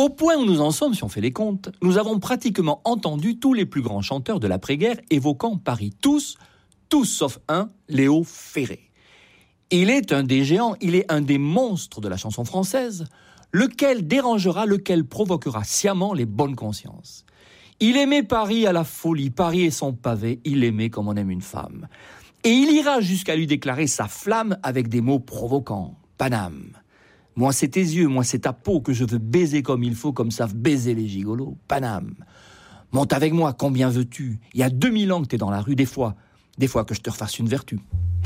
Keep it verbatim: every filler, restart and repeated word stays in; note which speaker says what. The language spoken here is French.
Speaker 1: Au point où nous en sommes, si on fait les comptes, nous avons pratiquement entendu tous les plus grands chanteurs de l'après-guerre évoquant Paris. Tous, tous sauf un, Léo Ferré. Il est un des géants, il est un des monstres de la chanson française, lequel dérangera, lequel provoquera sciemment les bonnes consciences. Il aimait Paris à la folie, Paris et son pavé, il aimait comme on aime une femme. Et il ira jusqu'à lui déclarer sa flamme avec des mots provoquants. Paname. Moi c'est tes yeux, moi c'est ta peau que je veux baiser comme il faut, comme savent baiser les gigolos. Paname. Monte avec moi, combien veux-tu? Il y a deux mille ans que t'es dans la rue, des fois, des fois que je te refasse une vertu.